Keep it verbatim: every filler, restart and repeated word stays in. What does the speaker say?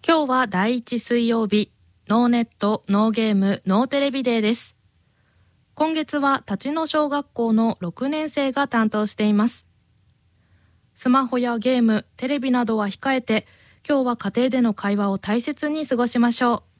今日はだいいち水曜日、ノーネット、ノーゲーム、ノーテレビデーです。今月は立野小学校のろくねん生が担当しています。スマホやゲーム、テレビなどは控えて、今日は家庭での会話を大切に過ごしましょう。